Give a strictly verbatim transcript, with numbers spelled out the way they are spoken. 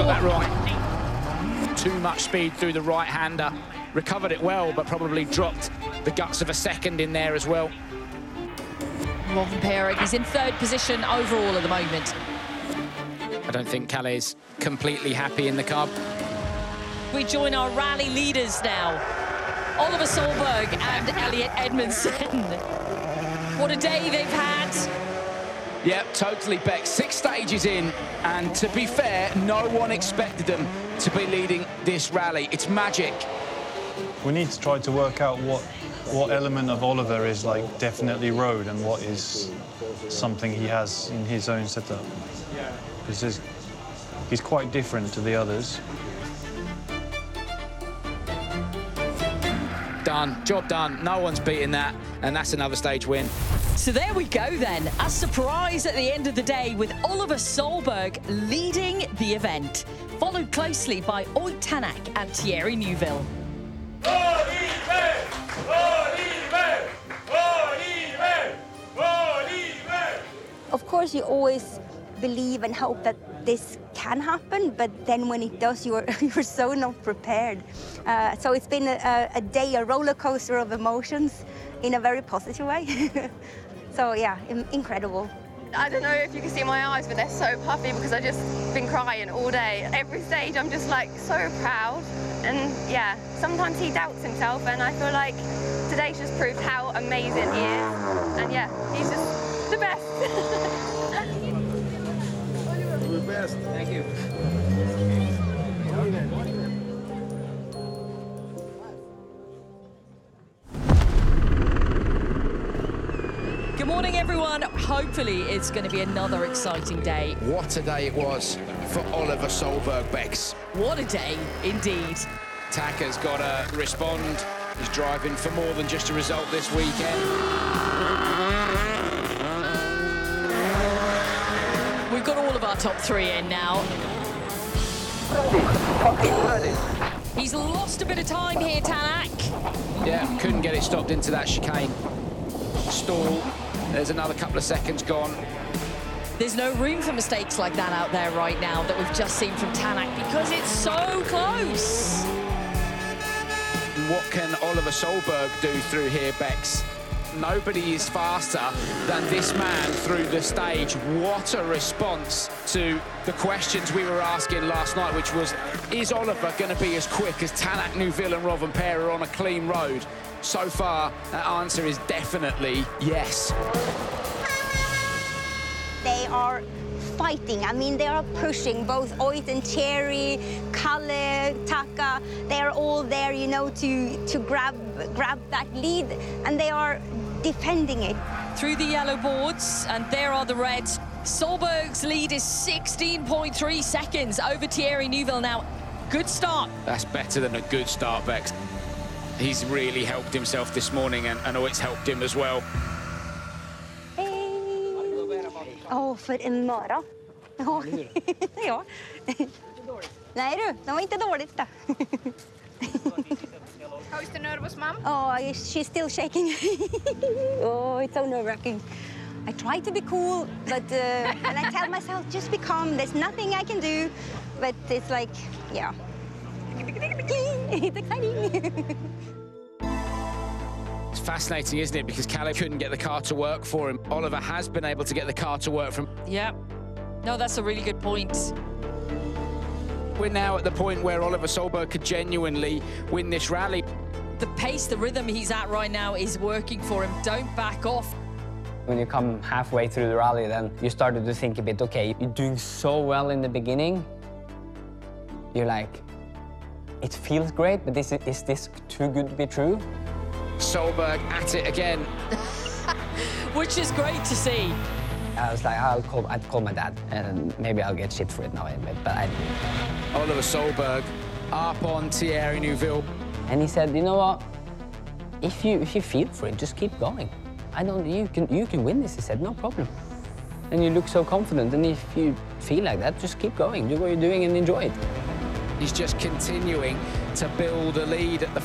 got that right. Too much speed through the right-hander. Recovered it well, but probably dropped the guts of a second in there as well. Rovanperä, he's in third position overall at the moment. I don't think Calle's completely happy in the car. We join our rally leaders now. Oliver Solberg and Elliot Edmondson. What a day they've had. Yep, totally, Beck. Six stages in, and to be fair, no one expected them to be leading this rally. It's magic. We need to try to work out what what element of Oliver is like definitely road and what is something he has in his own setup. Because he's quite different to the others. Done, job done. No one's beating that, and that's another stage win. So there we go then. A surprise at the end of the day with Oliver Solberg leading the event, followed closely by Ott Tänak and Thierry Neuville. Oliver! Oliver! Oliver! Oliver! Of course, you always believe and hope that this can happen, but then when it does, you're you're so not prepared. Uh, so it's been a, a day, a roller coaster of emotions, in a very positive way. So yeah, incredible. I don't know if you can see my eyes, but they're so puffy because I've just been crying all day. Every stage, I'm just like so proud. And yeah, sometimes he doubts himself, and I feel like today's just proved how amazing he is. And yeah, he's just the best. You're the best. Thank you. Good morning, everyone. Hopefully, it's going to be another exciting day. What a day it was for Oliver Solberg, Bex. What a day, indeed. Taka's got to respond. He's driving for more than just a result this weekend. We've got all of our top three in now. He's lost a bit of time here, Tänak. Yeah, couldn't get it stopped into that chicane. Stall. There's another couple of seconds gone. There's no room for mistakes like that out there right now that we've just seen from Tänak because it's so close. What can Oliver Solberg do through here, Bex? Nobody is faster than this man through the stage. What a response to the questions we were asking last night, which was, is Oliver going to be as quick as Tänak, Neuville and Rovanperä on a clean road? So far, that answer is definitely yes. They are fighting. I mean, they are pushing both Ott and Thierry, Kalle, Taka. They are all there, you know, to to grab grab that lead, and they are defending it. Through the yellow boards, and there are the reds. Solberg's lead is sixteen point three seconds over Thierry Neuville now. Good start. That's better than a good start, Bex. He's really helped himself this morning, and, and Ott's helped him as well. Åh, för en möra. Ja. Ja. Nej du, det var inte dåligt då. How is the nervous mom? Oh, she's still shaking. Oh, it's so nerve-wracking. I try to be cool, but uh, and I tell myself, just be calm. There's nothing I can do. But it's like, yeah. It's exciting. It's fascinating, isn't it? Because Kalle couldn't get the car to work for him. Oliver has been able to get the car to work for him. Yeah. No, that's a really good point. We're now at the point where Oliver Solberg could genuinely win this rally. The pace, the rhythm he's at right now is working for him. Don't back off. When you come halfway through the rally, then you started to think a bit, okay, you're doing so well in the beginning. You're like, it feels great, but this is, is this too good to be true? Solberg at it again. Which is great to see. I was like, I'll call, I'd call my dad, and maybe I'll get shit for it now, but I didn't. Oliver Solberg up on Thierry Neuville. And he said, you know what? If you if you feel for it, just keep going. I don't. You can you can win this. He said, no problem. And you look so confident. And if you feel like that, just keep going. Do what you're doing and enjoy it. He's just continuing to build a lead at the